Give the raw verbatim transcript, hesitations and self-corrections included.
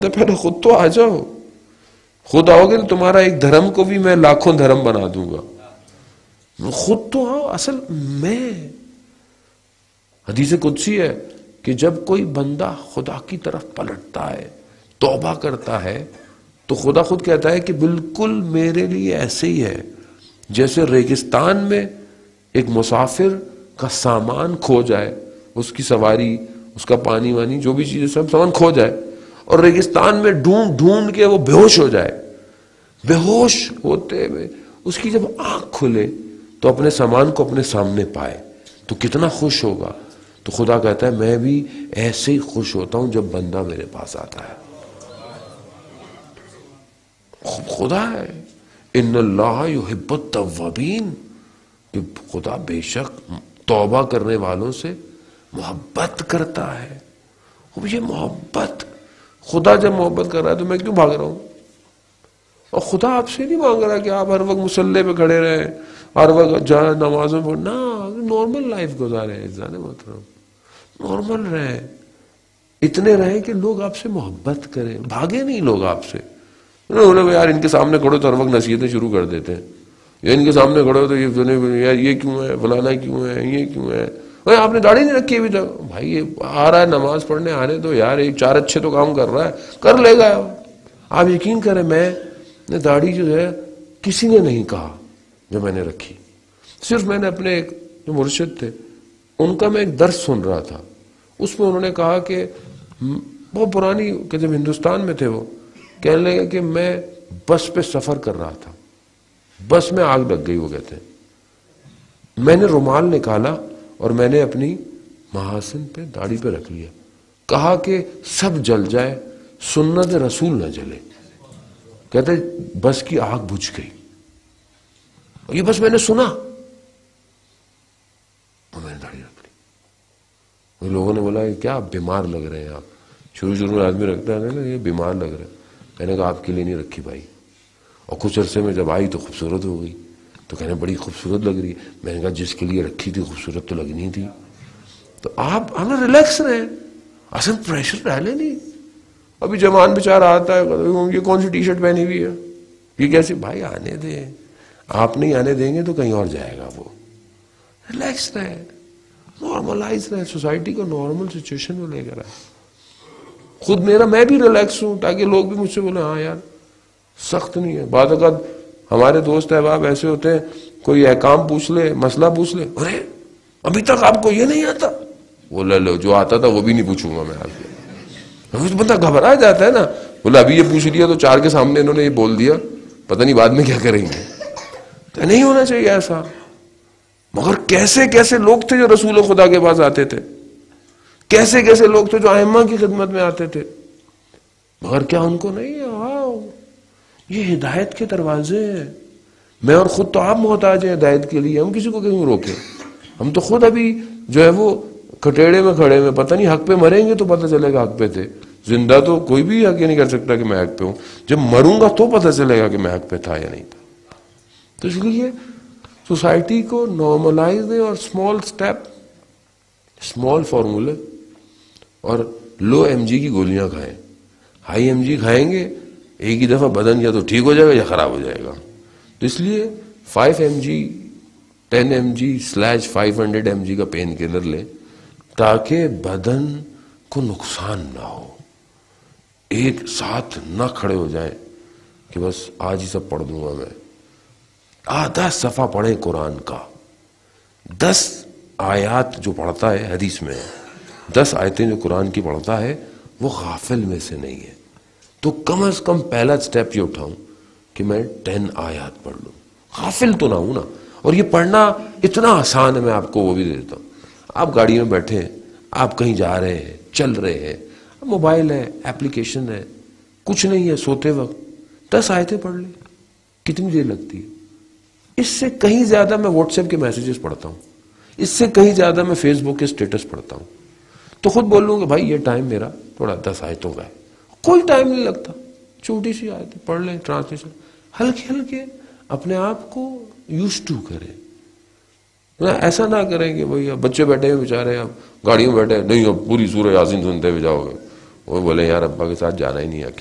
پہلے خود تو آ جاؤ. خود آؤ گے تو تمہارا ایک دھرم کو بھی میں لاکھوں دھرم بنا دوں گا. خود تو آؤ. اصل میں حدیث قدسی ہے کہ جب کوئی بندہ خدا کی طرف پلٹتا ہے، توبہ کرتا ہے، تو خدا خود کہتا ہے کہ بالکل میرے لیے ایسے ہی ہے جیسے ریگستان میں ایک مسافر کا سامان کھو جائے، اس کی سواری، اس کا پانی وانی جو بھی چیزیں سب سامان کھو جائے، اور ریگستان میں ڈھونڈ ڈھونڈ کے وہ بے ہوش ہو جائے. بے ہوش ہوتے ہوئے اس کی جب آنکھ کھلے تو اپنے سامان کو اپنے سامنے پائے تو کتنا خوش ہوگا. تو خدا کہتا ہے میں بھی ایسے ہی خوش ہوتا ہوں جب بندہ میرے پاس آتا ہے. خدا ہے ان اللہ یحب التوابین، کہ خدا بے شک توبہ کرنے والوں سے محبت کرتا ہے. یہ محبت، خدا جب محبت کر رہا ہے تو میں کیوں بھاگ رہا ہوں؟ اور خدا آپ سے نہیں مانگ رہا کہ آپ ہر وقت مصلی پہ کھڑے رہیں، ہر وقت جائیں نمازوں پڑھ. نہ، نارمل لائف گزارے عزیزان محترم، نارمل رہیں، اتنے رہیں کہ لوگ آپ سے محبت کریں. بھاگے نہیں لوگ آپ سے. یار ان کے سامنے کھڑو تو ہر وقت نصیحتیں شروع کر دیتے ہیں، یا ان کے سامنے کھڑو تو یہ یار یہ کیوں ہے، فلانا کیوں ہے، یہ کیوں ہے، آپ نے داڑھی نہیں رکھی ابھی تک. بھائی یہ آ رہا ہے نماز پڑھنے آنے تو یار، ایک چار اچھے تو کام کر رہا ہے، کر لے گا. آپ یقین کریں میں نے داڑھی جو ہے کسی نے نہیں کہا جو میں نے رکھی، صرف میں نے اپنے ایک جو مرشد تھے ان کا میں ایک درس سن رہا تھا، اس میں انہوں نے کہا کہ بہت پرانی کہ جب ہندوستان میں تھے وہ کہنے لگے کہ میں بس پہ سفر کر رہا تھا، بس میں آگ لگ گئی. وہ کہتے ہیں میں نے رومال نکالا اور میں نے اپنی محاسن پہ داڑھی پہ رکھ لیا، کہا کہ سب جل جائے سنت رسول نہ جلے. کہتے بس کی آگ بجھ گئی. اور یہ بس میں نے سنا اور میں نے داڑھی رکھ لی. لوگوں نے بولا کیا آپ بیمار لگ رہے ہیں. آپ شروع شروع میں آدمی رکھتا ہے نا یہ بیمار لگ رہے ہیں. میں نے کہا آپ کے لیے نہیں رکھی بھائی. اور کچھ عرصے میں جب آئی تو خوبصورت ہو گئی، تو کہنے بڑی خوبصورت لگ رہی ہے. میں نے کہا جس کے لیے رکھی تھی خوبصورت تو لگنی تھی. تو آپ ہمیں ریلیکس رہیں، اصل پریشر ڈالے نہیں. ابھی جوان بیچارہ آتا ہے یہ کون سی ٹی شرٹ پہنی ہوئی ہے، یہ کیسی. بھائی آنے دیں، آپ نہیں آنے دیں گے تو کہیں اور جائے گا. وہ ریلیکس رہیں، نارملائز رہیں، سوسائٹی کو نارمل سچویشن میں لے کر آئے. خود میرا میں بھی ریلیکس ہوں تاکہ لوگ بھی مجھ سے بولیں ہاں یار سخت نہیں ہے. بعض اوقات ہمارے دوست احباب ایسے ہوتے ہیں، کوئی احکام پوچھ لے، مسئلہ پوچھ لے، ارے ابھی تک آپ کو یہ نہیں آتا. وہ لے لو جو آتا تھا وہ بھی نہیں پوچھوں گا میں آپ سے. بندہ گھبرا جاتا ہے نا، بولا ابھی یہ پوچھ لیا تو چار کے سامنے انہوں نے یہ بول دیا، پتہ نہیں بعد میں کیا کریں گے. تو نہیں ہونا چاہیے ایسا. مگر کیسے کیسے لوگ تھے جو رسول خدا کے پاس آتے تھے، کیسے کیسے لوگ تھے جو ائمہ کی خدمت میں آتے تھے، مگر کیا ان کو نہیں. آؤ یہ ہدایت کے دروازے ہیں. میں اور خود تو آپ محتاج ہیں ہدایت کے لیے، ہم کسی کو کیوں روکیں. ہم تو خود ابھی جو ہے وہ کٹیڑے میں کھڑے میں، پتہ نہیں حق پہ مریں گے تو پتہ چلے گا حق پہ تھے. زندہ تو کوئی بھی حق یہ نہیں کر سکتا کہ میں حق پہ ہوں، جب مروں گا تو پتہ چلے گا کہ میں حق پہ تھا یا نہیں تھا. تو اس لیے سوسائٹی کو نارملائز دیں اور اسمال اسٹیپ، اسمال فارمولے، اور لو ایم جی کی گولیاں کھائیں. ہائی ایم جی کھائیں گے ایک ہی دفعہ بدن یا تو ٹھیک ہو جائے گا یا خراب ہو جائے گا. تو اس لیے five M G ten M G slash five hundred M G کا پین کلر لیں تاکہ بدن کو نقصان نہ ہو. ایک ساتھ نہ کھڑے ہو جائیں کہ بس آج ہی سب پڑھ دوں گا میں. آدھا صفحہ پڑھیں قرآن کا. دس آیات جو پڑھتا ہے حدیث میں دس آیتیں جو قرآن کی پڑھتا ہے وہ غافل میں سے نہیں ہے. تو کم از کم پہلا سٹیپ یہ اٹھاؤں کہ میں ٹین آیات پڑھ لوں. غافل تو نہ ہوں نا. اور یہ پڑھنا اتنا آسان ہے، میں آپ کو وہ بھی دے دیتا ہوں. آپ گاڑی میں بیٹھے ہیں، آپ کہیں جا رہے ہیں، چل رہے ہیں، موبائل ہے، اپلیکیشن ہے، کچھ نہیں ہے، سوتے وقت دس آیتیں پڑھ لیں. کتنی دیر لگتی ہے؟ اس سے کہیں زیادہ میں واٹس ایپ کے میسیجز پڑھتا ہوں، اس سے کہیں زیادہ میں فیس بک کے سٹیٹس پڑھتا ہوں. تو خود بول لوں کہ بھائی یہ ٹائم میرا تھوڑا دس آیتوں کا ہے. کوئی ٹائم نہیں لگتا، چھوٹی سی آیتیں پڑھ لیں، ٹرانسلیشن ہلکے ہلکے اپنے آپ کو یوز ٹو کریں. ایسا نہ کریں کہ بھائی بچے بیٹھے ہیں بیچارے، اب گاڑی میں بیٹھے نہیں اب پوری سورہ یاسین سنتے ہوئے جاؤ گے. وہ بولے یار ابا کے ساتھ جانا ہی نہیں ہے.